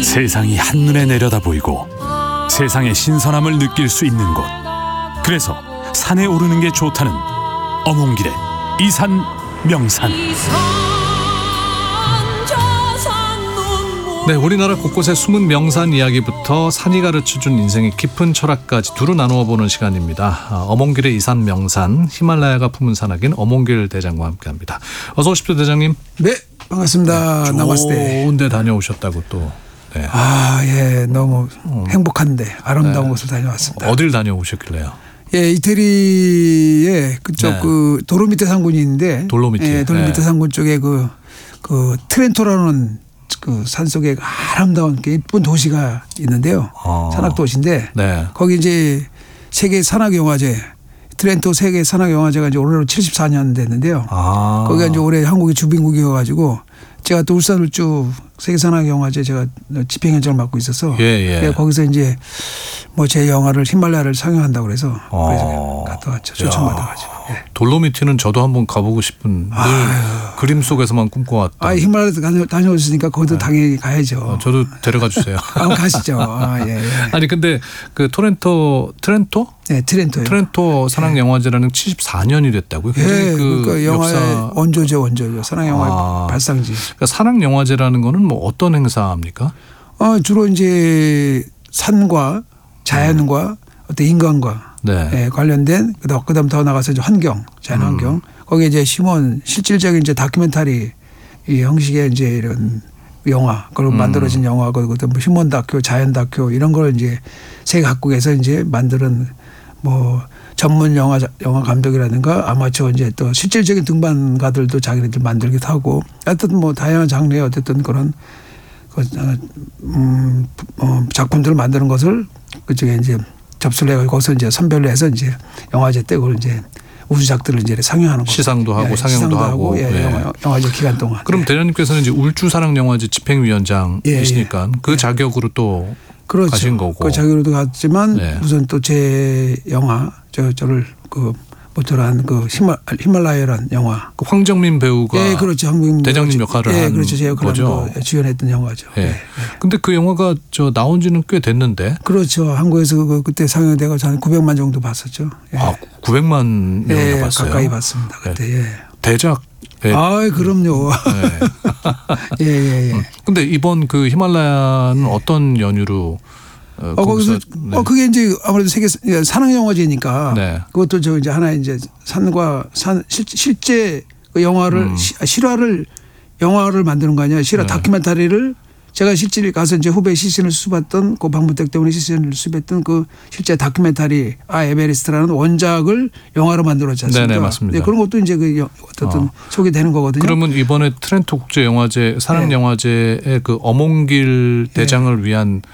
세상이 한눈에 내려다 보이고 세상의 신선함을 느낄 수 있는 곳. 그래서 산에 오르는 게 좋다는 어몽길의 이산 명산. 네, 우리나라 곳곳의 숨은 명산 이야기부터 산이 가르쳐준 인생의 깊은 철학까지 두루 나누어 보는 시간입니다. 어몽길의 이산 명산, 히말라야가 품은 산악인 어몽길 대장과 함께합니다. 어서 오십시오, 대장님. 네, 반갑습니다. 나마스테. 좋은 데 다녀오셨다고 또. 네. 예, 너무 행복한데 아름다운 곳을 다녀왔습니다. 어딜 다녀오셨길래요? 예, 이태리의 그쪽 그 도로미테 산군이 있는데, 돌로미티. 예, 돌로미테 산군 쪽에 그 트렌토라는 그 산속에 아름다운 예쁜 도시가 있는데요. 산악 도시인데, 네. 거기 이제 세계 산악 영화제, 트렌토 세계 산악 영화제가 이제 올해로 74년 됐는데요. 거기가 이제 올해 한국이 주빈국이어가지고 제가 또 울산을 쭉 세계 산악 영화제 제가 집행위원장을 맡고 있어서 거기서 이제 뭐 제 영화를 히말라야를 상영한다고 그래서 갔다 왔죠. 초청받아가지고. 예. 돌로미티는 저도 한번 가보고 싶은 늘 그림 속에서만 꿈꿔왔던. 히말라야 다녀오셨으니까 거기도 당연히 가야죠. 저도 데려가 주세요. 한번 가시죠. 예. 아니 근데 그 트렌토? 네, 트렌토요. 트렌토 산악 영화제라는 74년이 됐다고요? 예, 그러니까 영화의 원조죠. 산악 영화의 발상지. 그러니까 산악 영화제라는 거는 뭐 어떤 행사입니까? 주로 이제 산과 자연과 어떤 인간과 관련된 그다음 더 나가서 이제 환경, 자연 환경. 거기에 이제 실질적인 이제 다큐멘터리 이 형식의 이제 이런 영화, 그걸 만들어진 영화, 그리고 뭐 휴먼 다큐, 자연 다큐 이런 걸 이제 세계 각국에서 이제 만드는 뭐 전문 영화 감독이라든가 아마추어 이제 또 실질적인 등반가들도 자기네들 만들기도 하고 하여튼 뭐 다양한 장르의 어쨌든 그런 작품들을 만드는 것을 그쪽에 이제 접수를 해서 거기서 이제 선별을 해서 이제 영화제 때 그걸 이제 우수작들을 이제 상영하는 거죠. 시상도 하고 상영도 하고. 영화제 기간 동안. 그럼 대장님께서는 이제 울주산악영화제 집행위원장이시니까 그 자격으로 또 그렇죠. 가신 거고. 그 자격으로도 갔지만 우선 또 제 영화 저를 모토한 그 히말라야라는 영화. 그 황정민 배우가 그렇죠. 대장님 역할을 한 그렇죠. 제 거죠. 주연했던 영화죠. 근데 그 영화가 나온 지는 꽤 됐는데. 그렇죠. 한국에서 그때 상영되고 한 900만 정도 봤었죠. 900만 명이나 봤어요. 가까이 봤습니다. 그때. 대작. 그럼요. 근데 이번 그 히말라야는 어떤 연유로 거기서 그게 이제 아무래도 세계 산악 영화제니까 그것도 저 이제 하나의 이제 산과 산 실제 그 영화를 실화를 영화를 만드는 거 아니야. 실화 다큐멘터리를 제가 실제 가서 이제 후배 시신을 수습했던 그 방문택 때문에 시신을 수습했던 그 실제 다큐멘터리 에베레스트라는 원작을 영화로 만들었지 않습니까? 네, 맞습니다. 그런 것도 이제 그 어떤 소개되는 거거든요. 그러면 이번에 트렌토 국제 영화제 산악 영화제의 그 어몽길 대장을 위한